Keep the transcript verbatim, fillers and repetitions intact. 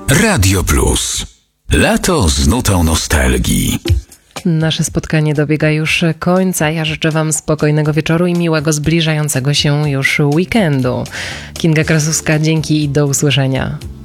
Radio Plus. Lato z nutą nostalgii. Nasze spotkanie dobiega już końca. Ja życzę Wam spokojnego wieczoru i miłego zbliżającego się już weekendu. Kinga Krasuska, dzięki i do usłyszenia.